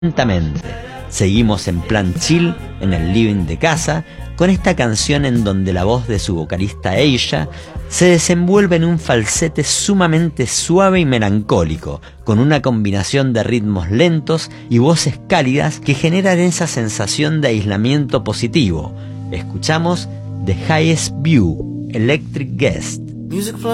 lentamente. Seguimos en plan chill en el living de casa con esta canción en donde la voz de su vocalista Asia se desenvuelve en un falsete sumamente suave y melancólico, con una combinación de ritmos lentos y voces cálidas que generan esa sensación de aislamiento positivo. Escuchamos The Highest View, Electric Guest.